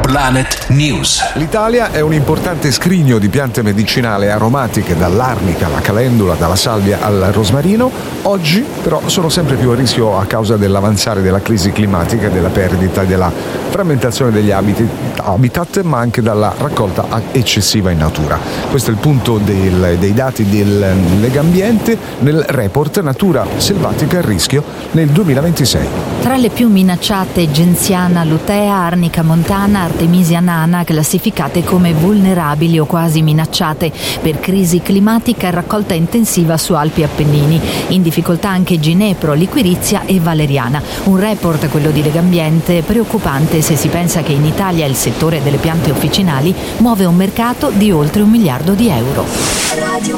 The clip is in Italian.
Planet News. L'Italia è un importante scrigno di piante medicinali aromatiche, dall'arnica alla calendula, dalla salvia al rosmarino. Oggi però sono sempre più a rischio a causa dell'avanzare della crisi climatica, della perdita e della frammentazione degli habitat, ma anche dalla raccolta eccessiva in natura. Questo è il punto dei dati del Legambiente nel report Natura selvatica a rischio nel 2026. Tra le più minacciate Genziana lutea, Arnica montana, Artemisia nana, classificate come vulnerabili o quasi minacciate per crisi climatica e raccolta intensiva su Alpi Appennini. In difficoltà anche Ginepro, Liquirizia e Valeriana. Un report, quello di Legambiente, preoccupante se si pensa che in Italia il settore delle piante officinali muove un mercato di oltre 1 miliardo di euro.